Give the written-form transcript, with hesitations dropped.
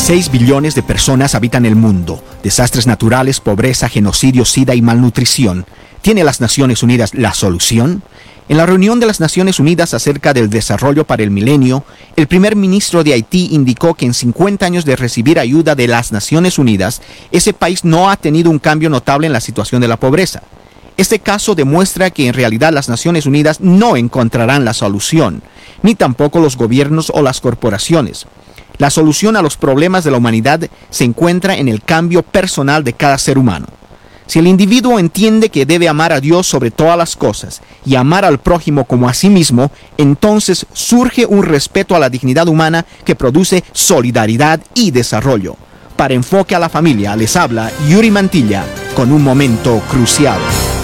6 billones de personas habitan el mundo. Desastres naturales, pobreza, genocidio, sida y malnutrición. ¿Tiene las Naciones Unidas la solución? En la reunión de las Naciones Unidas acerca del desarrollo para el milenio, el primer ministro de Haití indicó que en 50 años de recibir ayuda de las Naciones Unidas, ese país no ha tenido un cambio notable en la situación de la pobreza. Este caso demuestra que en realidad las Naciones Unidas no encontrarán la solución, ni tampoco los gobiernos o las corporaciones. La solución a los problemas de la humanidad se encuentra en el cambio personal de cada ser humano. Si el individuo entiende que debe amar a Dios sobre todas las cosas y amar al prójimo como a sí mismo, entonces surge un respeto a la dignidad humana que produce solidaridad y desarrollo. Para Enfoque a la Familia les habla Yuri Mantilla con un momento crucial.